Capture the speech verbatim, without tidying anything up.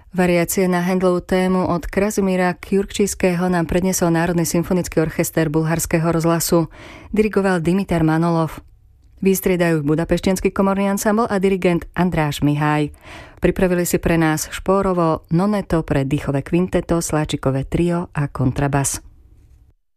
Variácie na Handlovú tému od Krazimíra Kjurkčijského nám predniesol Národný symfonický orchester Bulharského rozhlasu. Dirigoval Dimitar Manolov. Vystriedajú Budapešťanský komorný ansambl a dirigent Andráš Mihaj. Pripravili si pre nás Špórovo, Noneto pre dýchové kvinteto, Sláčikové trio a kontrabas.